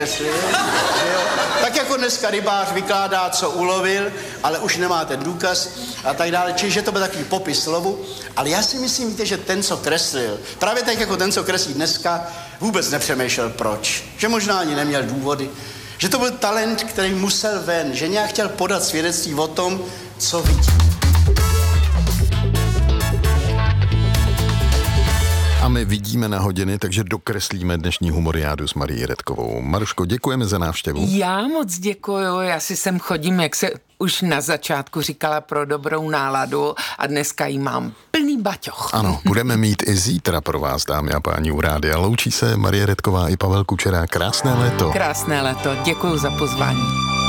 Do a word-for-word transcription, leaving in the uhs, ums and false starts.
Tak jako dneska rybář vykládá, co ulovil, ale už nemá ten důkaz a tak dále. Čiže to byl takový popis slovu. Ale já si myslím, víte, že ten, co kreslil, právě tak jako ten, co kreslí dneska, vůbec nepřemýšlel proč. Že možná ani neměl důvody. Že to byl talent, který musel ven. Že nějak chtěl podat svědectví o tom, co vidí. A my vidíme na hodiny, takže dokreslíme dnešní humoriádu s Marií Redkovou. Maruško, děkujeme za návštěvu. Já moc děkuju, já si sem chodím, jak se už na začátku říkala, pro dobrou náladu a dneska jí mám plný baťoch. Ano, budeme mít i zítra pro vás, dámy a páni, u rádia. Loučí se Marie Redková i Pavel Kučera. Krásné léto. Krásné léto, děkuju za pozvání.